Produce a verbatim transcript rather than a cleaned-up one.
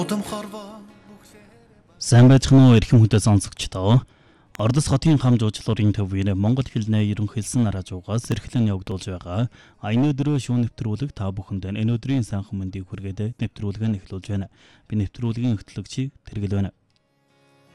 Сайн байцгаана уу эрхэм хүндэт сонсогчдоо. Ордос хотын хам жуулчлалын төвийн Монгол хэлний ерөнхийлсөн аражуугаас эрхлэн явагдуулж байгаа аяны өдрөө шүүн нэвтрүүлэг та бүхэнд энэ өдрийн сайхан мэндийг хүргээд нэвтрүүлэг нь эхлүүлж байна. Би нэвтрүүлгийн хөтлөгч Тэргэл байна.